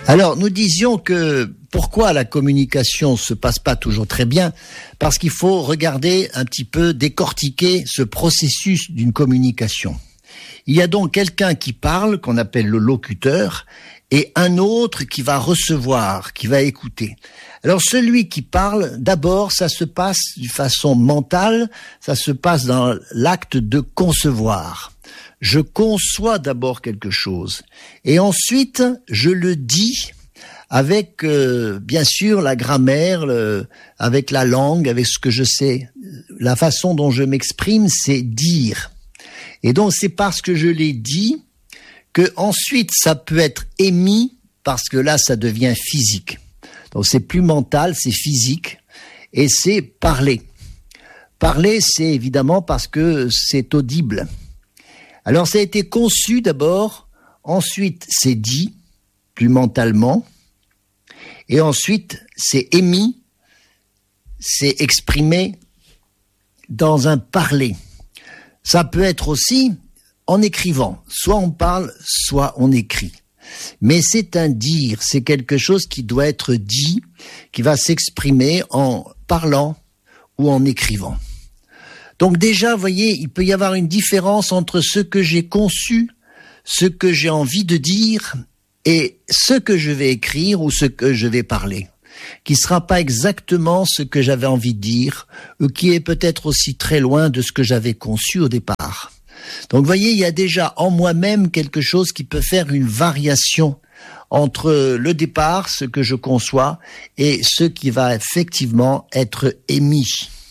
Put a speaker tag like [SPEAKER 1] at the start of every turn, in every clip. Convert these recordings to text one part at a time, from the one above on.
[SPEAKER 1] Alors, nous disions que pourquoi la communication se passe pas toujours très bien? Parce qu'il faut regarder un petit peu, décortiquer ce processus d'une communication. Il y a donc quelqu'un qui parle, qu'on appelle le locuteur, et un autre qui va recevoir, qui va écouter. Alors celui qui parle, d'abord, ça se passe d'une façon mentale, ça se passe dans l'acte de concevoir. Je conçois d'abord quelque chose, et ensuite je le dis avec, bien sûr, la grammaire, avec la langue, avec ce que je sais. La façon dont je m'exprime, c'est dire. Et donc c'est parce que je l'ai dit que ensuite ça peut être émis, parce que là ça devient physique. Donc c'est plus mental, c'est physique, et c'est parler. Parler, c'est évidemment parce que c'est audible. Alors ça a été conçu d'abord, ensuite c'est dit, plus mentalement, et ensuite c'est émis, c'est exprimé dans un parler. Ça peut être aussi en écrivant, soit on parle, soit on écrit. Mais c'est un dire, c'est quelque chose qui doit être dit, qui va s'exprimer en parlant ou en écrivant. Donc déjà, vous voyez, il peut y avoir une différence entre ce que j'ai conçu, ce que j'ai envie de dire, et ce que je vais écrire ou ce que je vais parler, qui sera pas exactement ce que j'avais envie de dire, ou qui est peut-être aussi très loin de ce que j'avais conçu au départ. Donc vous voyez, il y a déjà en moi-même quelque chose qui peut faire une variation entre le départ, ce que je conçois, et ce qui va effectivement être émis.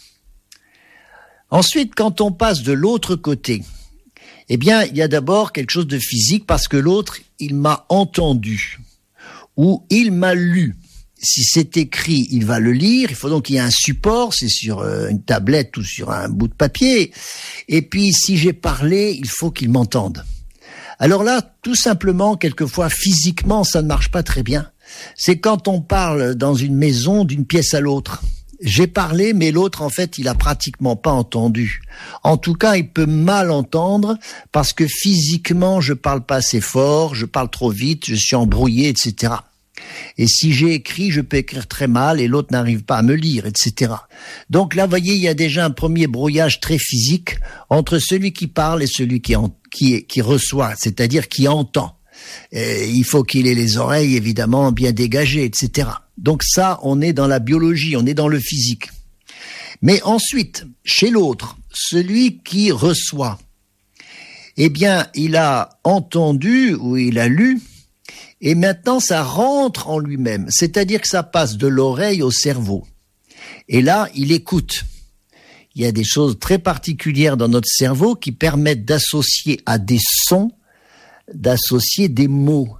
[SPEAKER 1] Ensuite, quand on passe de l'autre côté, eh bien, il y a d'abord quelque chose de physique parce que l'autre, il m'a entendu ou il m'a lu. Si c'est écrit, il va le lire. Il faut donc qu'il y ait un support, c'est sur une tablette ou sur un bout de papier. Et puis, si j'ai parlé, il faut qu'il m'entende. Alors là, tout simplement, quelquefois, physiquement, ça ne marche pas très bien. C'est quand on parle dans une maison d'une pièce à l'autre. J'ai parlé, mais l'autre, en fait, il a pratiquement pas entendu. En tout cas, il peut mal entendre parce que physiquement, je parle pas assez fort, je parle trop vite, je suis embrouillé, etc. Et si j'ai écrit, je peux écrire très mal et l'autre n'arrive pas à me lire, etc. Donc là, vous voyez, il y a déjà un premier brouillage très physique entre celui qui parle et celui qui reçoit, c'est-à-dire qui entend. Et il faut qu'il ait les oreilles, évidemment, bien dégagées, etc. Donc ça, on est dans la biologie, on est dans le physique. Mais ensuite, chez l'autre, celui qui reçoit, eh bien, il a entendu ou il a lu, et maintenant ça rentre en lui-même, c'est-à-dire que ça passe de l'oreille au cerveau. Et là, il écoute. Il y a des choses très particulières dans notre cerveau qui permettent d'associer à des sons, d'associer des mots.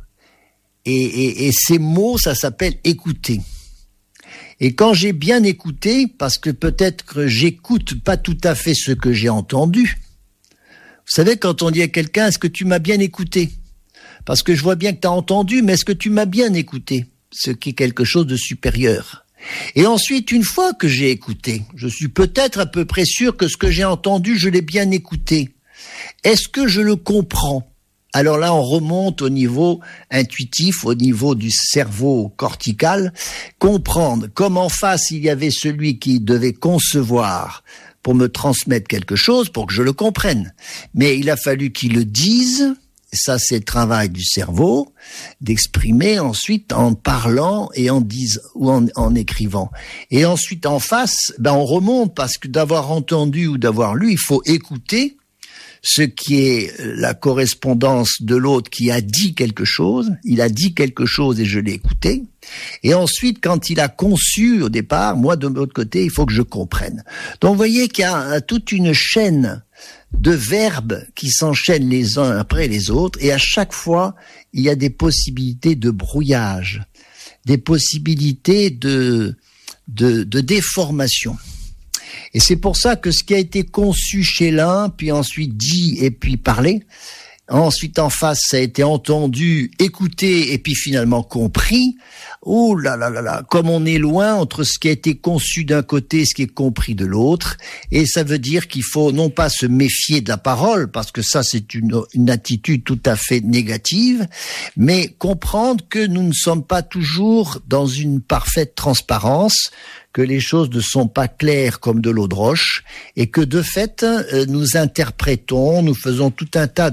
[SPEAKER 1] Et ces mots, ça s'appelle écouter. Et quand j'ai bien écouté, parce que peut-être que j'écoute pas tout à fait ce que j'ai entendu, vous savez, quand on dit à quelqu'un, est-ce que tu m'as bien écouté? Parce que je vois bien que tu as entendu, mais est-ce que tu m'as bien écouté? Ce qui est quelque chose de supérieur. Et ensuite, une fois que j'ai écouté, je suis peut-être à peu près sûr que ce que j'ai entendu, je l'ai bien écouté. Est-ce que je le comprends? Alors là, on remonte au niveau intuitif, au niveau du cerveau cortical, comprendre comme en face, il y avait celui qui devait concevoir pour me transmettre quelque chose, pour que je le comprenne. Mais il a fallu qu'il le dise. Ça, c'est le travail du cerveau, d'exprimer ensuite en parlant et en disant ou en écrivant. Et ensuite, en face, on remonte parce que d'avoir entendu ou d'avoir lu, il faut écouter ce qui est la correspondance de l'autre qui a dit quelque chose. Il a dit quelque chose et je l'ai écouté. Et ensuite, quand il a conçu au départ, moi de l'autre côté, il faut que je comprenne. Donc, vous voyez qu'il y a toute une chaîne de verbes qui s'enchaînent les uns après les autres, et à chaque fois, il y a des possibilités de brouillage, des possibilités de déformation. Et c'est pour ça que ce qui a été conçu chez l'un, puis ensuite dit et puis parlé, ensuite en face ça a été entendu, écouté et puis finalement compris. Oh là là là là, comme on est loin entre ce qui a été conçu d'un côté et ce qui est compris de l'autre, et ça veut dire qu'il faut non pas se méfier de la parole, parce que ça c'est une attitude tout à fait négative, mais comprendre que nous ne sommes pas toujours dans une parfaite transparence, que les choses ne sont pas claires comme de l'eau de roche, et que de fait, nous interprétons, nous faisons tout un tas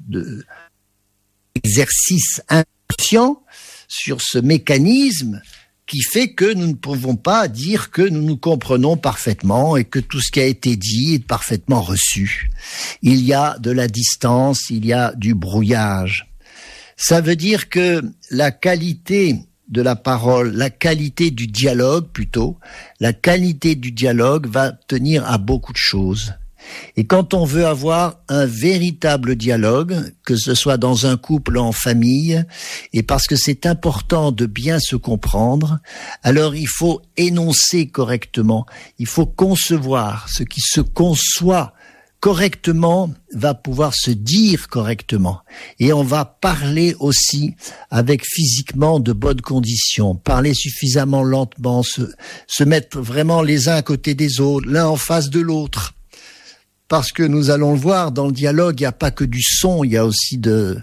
[SPEAKER 1] d'exercices inconscients sur ce mécanisme qui fait que nous ne pouvons pas dire que nous nous comprenons parfaitement et que tout ce qui a été dit est parfaitement reçu. Il y a de la distance, il y a du brouillage. Ça veut dire que la qualité de la parole, la qualité du dialogue plutôt, la qualité du dialogue va tenir à beaucoup de choses. Et quand on veut avoir un véritable dialogue, que ce soit dans un couple, en famille, et parce que c'est important de bien se comprendre, alors il faut énoncer correctement, il faut concevoir. Ce qui se conçoit correctement va pouvoir se dire correctement. Et on va parler aussi avec physiquement de bonnes conditions, parler suffisamment lentement, se mettre vraiment les uns à côté des autres, l'un en face de l'autre. Parce que nous allons le voir, dans le dialogue, il n'y a pas que du son, il y a aussi du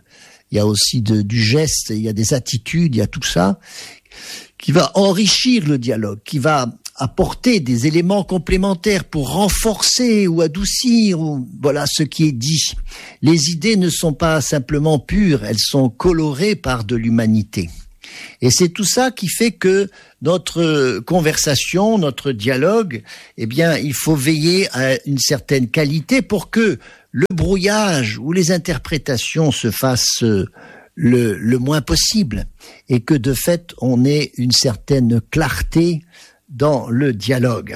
[SPEAKER 1] geste, il y a des attitudes, il y a tout ça qui va enrichir le dialogue, qui va apporter des éléments complémentaires pour renforcer ou adoucir voilà ce qui est dit. Les idées ne sont pas simplement pures, elles sont colorées par de l'humanité. Et c'est tout ça qui fait que notre conversation, notre dialogue, eh bien, il faut veiller à une certaine qualité pour que le brouillage ou les interprétations se fassent le moins possible et que de fait, on ait une certaine clarté dans le dialogue.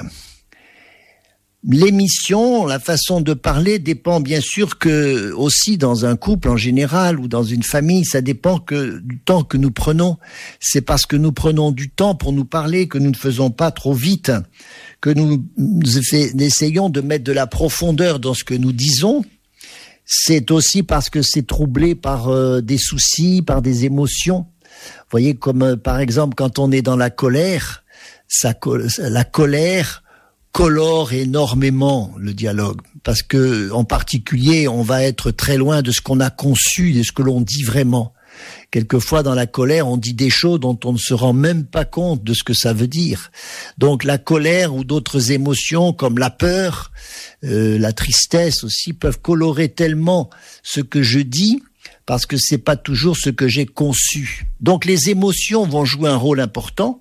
[SPEAKER 1] L'émission, la façon de parler dépend bien sûr que aussi dans un couple en général ou dans une famille, ça dépend du temps que nous prenons. C'est parce que nous prenons du temps pour nous parler que nous ne faisons pas trop vite, que nous essayons de mettre de la profondeur dans ce que nous disons. C'est aussi parce que c'est troublé par des soucis, par des émotions. Vous voyez, comme par exemple quand on est dans la colère, la colère colore énormément le dialogue, parce que en particulier on va être très loin de ce qu'on a conçu, de ce que l'on dit vraiment. Quelquefois dans la colère on dit des choses dont on ne se rend même pas compte de ce que ça veut dire. Donc la colère ou d'autres émotions comme la peur, la tristesse aussi peuvent colorer tellement ce que je dis, parce que c'est pas toujours ce que j'ai conçu. Donc les émotions vont jouer un rôle important.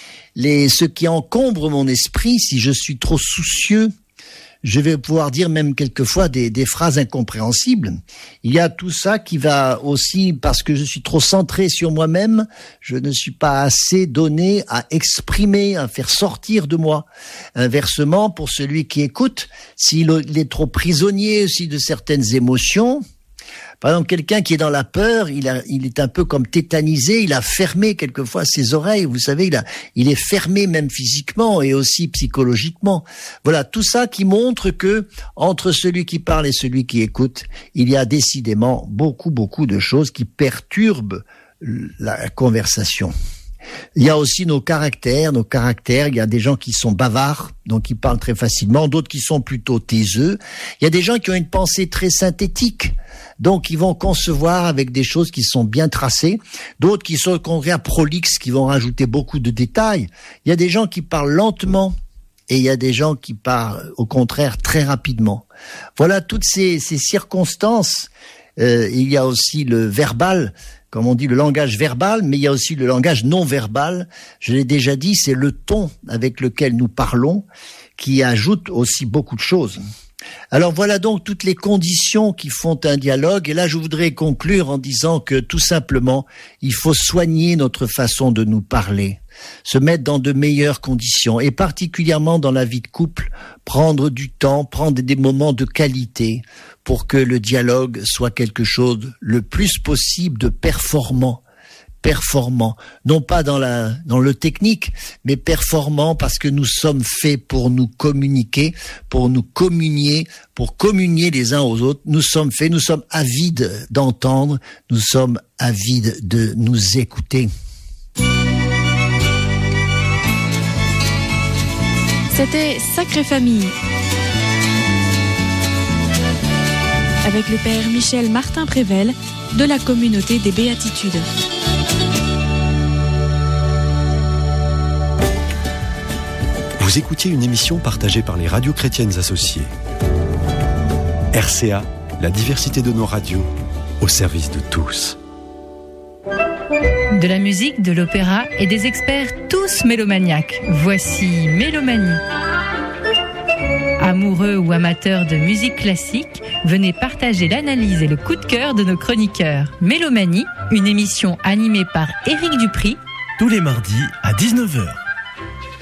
[SPEAKER 1] Ce qui encombre mon esprit, si je suis trop soucieux, je vais pouvoir dire même quelquefois des phrases incompréhensibles. Il y a tout ça qui va aussi, parce que je suis trop centré sur moi-même, je ne suis pas assez donné à exprimer, à faire sortir de moi. Inversement, pour celui qui écoute, s'il est trop prisonnier aussi de certaines émotions, par exemple, quelqu'un qui est dans la peur, il est un peu comme tétanisé, il a fermé quelquefois ses oreilles, vous savez, il est fermé même physiquement et aussi psychologiquement. Voilà, tout ça qui montre que entre celui qui parle et celui qui écoute, il y a décidément beaucoup de choses qui perturbent la conversation. Il y a aussi nos caractères, il y a des gens qui sont bavards, donc qui parlent très facilement, d'autres qui sont plutôt taiseux. Il y a des gens qui ont une pensée très synthétique, donc ils vont concevoir avec des choses qui sont bien tracées, d'autres qui sont au contraire prolixes, qui vont rajouter beaucoup de détails. Il y a des gens qui parlent lentement et il y a des gens qui parlent au contraire très rapidement. Voilà toutes ces circonstances. Il y a aussi le verbal, comme on dit, le langage verbal, mais il y a aussi le langage non verbal. Je l'ai déjà dit, c'est le ton avec lequel nous parlons qui ajoute aussi beaucoup de choses. Alors voilà donc toutes les conditions qui font un dialogue. Et là, je voudrais conclure en disant que tout simplement, il faut soigner notre façon de nous parler, se mettre dans de meilleures conditions et particulièrement dans la vie de couple, prendre du temps, prendre des moments de qualité pour que le dialogue soit quelque chose le plus possible de performant. performants, non pas dans le technique, mais performants parce que nous sommes faits pour nous communiquer, pour nous communier, pour communier les uns aux autres. Nous sommes avides d'entendre, nous sommes avides de nous écouter.
[SPEAKER 2] C'était Sacrée Famille avec le père Michel Martin-Prével de la communauté des Béatitudes.
[SPEAKER 3] Vous écoutiez une émission partagée par les radios chrétiennes associées. RCA, la diversité de nos radios, au service de tous.
[SPEAKER 4] De la musique, de l'opéra et des experts tous mélomaniaques. Voici Mélomanie. Amoureux ou amateurs de musique classique, venez partager l'analyse et le coup de cœur de nos chroniqueurs. Mélomanie, une émission animée par Éric Dupry.
[SPEAKER 5] Tous les mardis à 19h.